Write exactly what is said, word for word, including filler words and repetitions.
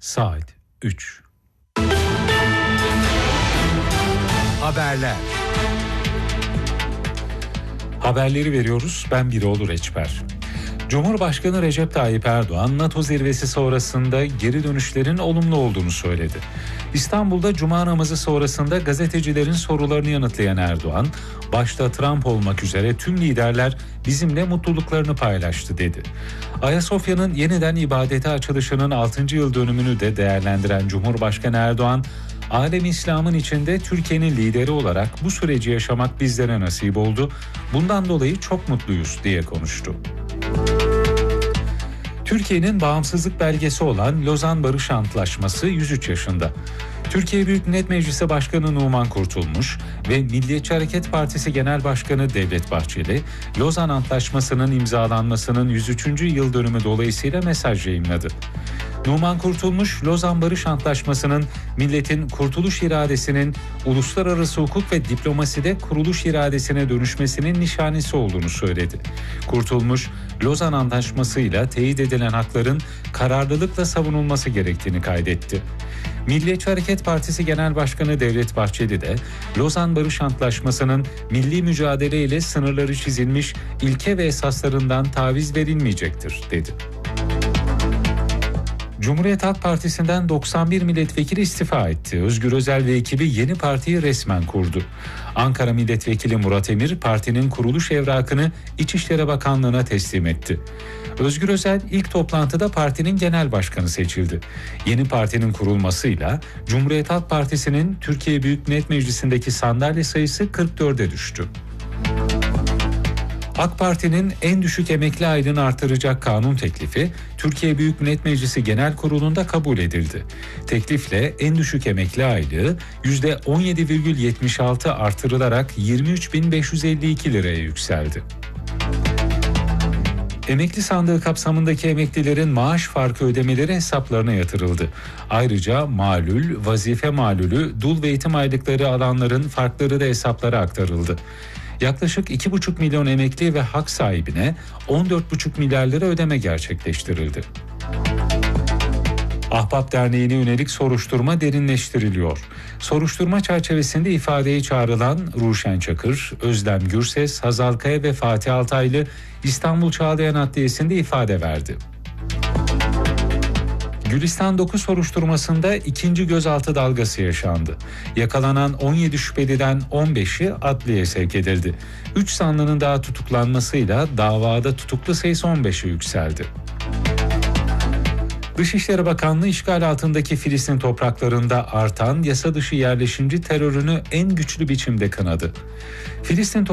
Saat üç. Haberler. Haberleri veriyoruz. Ben Biroğlu Reçber. Cumhurbaşkanı Recep Tayyip Erdoğan, NATO zirvesi sonrasında geri dönüşlerin olumlu olduğunu söyledi. İstanbul'da Cuma namazı sonrasında gazetecilerin sorularını yanıtlayan Erdoğan, başta Trump olmak üzere tüm liderler bizimle mutluluklarını paylaştı dedi. Ayasofya'nın yeniden ibadete açılışının altıncı yıl dönümünü de değerlendiren Cumhurbaşkanı Erdoğan, alem İslam'ın içinde Türkiye'nin lideri olarak bu süreci yaşamak bizlere nasip oldu. Bundan dolayı çok mutluyuz diye konuştu. Türkiye'nin bağımsızlık belgesi olan Lozan Barış Antlaşması yüz üç yaşında. Türkiye Büyük Millet Meclisi Başkanı Numan Kurtulmuş ve Milliyetçi Hareket Partisi Genel Başkanı Devlet Bahçeli, Lozan Antlaşması'nın imzalanmasının yüz üçüncü yıl dönümü dolayısıyla mesaj yayınladı. Numan Kurtulmuş, Lozan Barış Antlaşması'nın milletin kurtuluş iradesinin uluslararası hukuk ve diplomaside kuruluş iradesine dönüşmesinin nişanesi olduğunu söyledi. Kurtulmuş, Lozan Antlaşması'yla teyit edilen hakların kararlılıkla savunulması gerektiğini kaydetti. Milliyetçi Hareket Partisi Genel Başkanı Devlet Bahçeli de Lozan Barış Antlaşması'nın milli mücadele ile sınırları çizilmiş ilke ve esaslarından taviz verilmeyecektir dedi. Cumhuriyet Halk Partisi'nden doksan bir milletvekili istifa etti. Özgür Özel ve ekibi yeni partiyi resmen kurdu. Ankara Milletvekili Murat Emir partinin kuruluş evrakını İçişleri Bakanlığı'na teslim etti. Özgür Özel ilk toplantıda partinin genel başkanı seçildi. Yeni partinin kurulmasıyla Cumhuriyet Halk Partisi'nin Türkiye Büyük Millet Meclisi'ndeki sandalye sayısı kırk dörde düştü. AK Parti'nin en düşük emekli aylığını artıracak kanun teklifi Türkiye Büyük Millet Meclisi Genel Kurulu'nda kabul edildi. Teklifle en düşük emekli aylığı yüzde on yedi virgül yetmiş altı artırılarak yirmi üç bin beş yüz elli iki liraya yükseldi. Emekli sandığı kapsamındaki emeklilerin maaş farkı ödemeleri hesaplarına yatırıldı. Ayrıca malul, vazife malulü, dul ve eğitim aylıkları alanların farkları da hesaplara aktarıldı. Yaklaşık iki buçuk milyon emekli ve hak sahibine on dört buçuk milyar lira ödeme gerçekleştirildi. Ahbap Derneği'ne yönelik soruşturma derinleştiriliyor. Soruşturma çerçevesinde ifadeye çağrılan Ruşen Çakır, Özlem Gürses, Hazal Kaya ve Fatih Altaylı İstanbul Çağlayan Adliyesi'nde ifade verdi. Gülistan dokuz soruşturmasında ikinci gözaltı dalgası yaşandı. Yakalanan on yedi şüpheliden on beşi adliyeye sevk edildi. üç sanlının daha tutuklanmasıyla davada tutuklu sayısı on beşe yükseldi. Dışişleri Bakanlığı işgal altındaki Filistin topraklarında artan yasa dışı yerleşimci terörünü en güçlü biçimde kınadı. Filistin